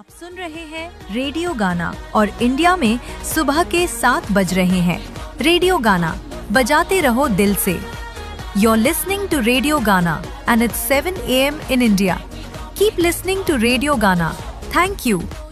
आप सुन रहे हैं रेडियो गाना और इंडिया में सुबह के 7 बज रहे हैं। रेडियो गाना बजाते रहो दिल से। You're listening to Radio Ghana and it's 7 a.m. in India. Keep listening to Radio Ghana. Thank you.